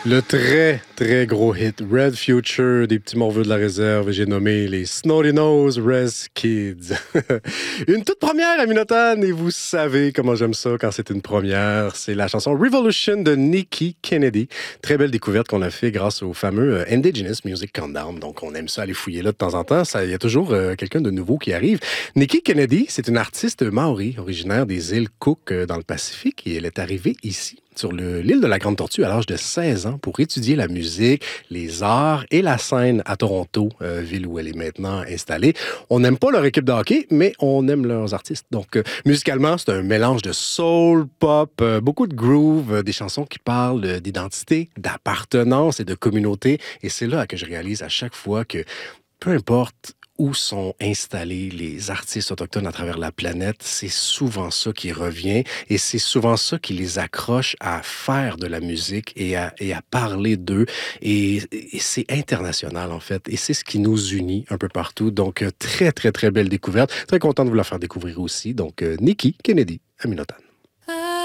Le très, très gros hit Red Future des petits morveux de la réserve, j'ai nommé les Snotty Nose Res Kids. Une toute première à Minotan, et vous savez comment j'aime ça quand c'est une première. C'est la chanson Revolution de Nikki Kennedy. Très belle découverte qu'on a fait grâce au fameux Indigenous Music Countdown. Donc on aime ça aller fouiller là de temps en temps. Il y a toujours quelqu'un de nouveau qui arrive. Nikki Kennedy, c'est une artiste maori originaire des îles Cook dans le Pacifique et elle est arrivée ici sur l'île de la Grande Tortue à l'âge de 16 ans pour étudier la musique, les arts et la scène à Toronto, ville où elle est maintenant installée. On n'aime pas leur équipe de hockey, mais on aime leurs artistes. Donc, musicalement, c'est un mélange de soul, pop, beaucoup de groove, des chansons qui parlent d'identité, d'appartenance et de communauté. Et c'est là que je réalise à chaque fois que peu importe où sont installés les artistes autochtones à travers la planète, c'est souvent ça qui revient et c'est souvent ça qui les accroche à faire de la musique et à parler d'eux. Et c'est international, en fait. Et c'est ce qui nous unit un peu partout. Donc, très, très, très belle découverte. Très content de vous la faire découvrir aussi. Donc, Nikki Kennedy à Minotan.